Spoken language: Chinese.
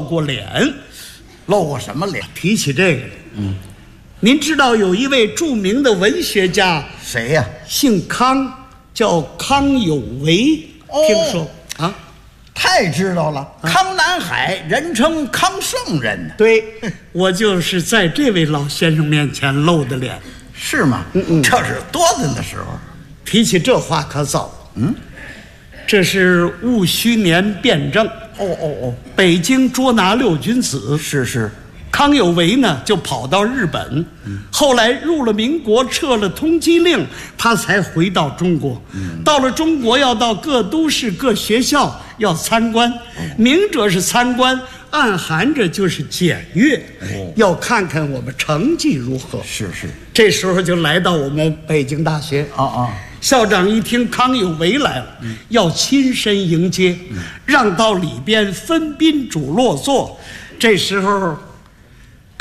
过脸。 露过什么脸？ 提起这个，您知道有一位著名的文学家， 谁呀？ 姓康，叫康有为，听说啊？ 太知道了，康南海，人称康圣人呢。 对，我就是在这位老先生面前露的脸。 是吗？这是多大的时候？ 提起这话可早。这是戊戌年辩证。北京捉拿六君子。 是。 康有为呢，就跑到日本，后来入了民国，撤了通缉令，他才回到中国。到了中国，要到各都市、各学校要参观，明着是参观，暗含着就是检阅，要看看我们成绩如何。 是。 这时候就来到我们北京大学。校长一听康有为来了，要亲身迎接，让到里边分宾主落座。这时候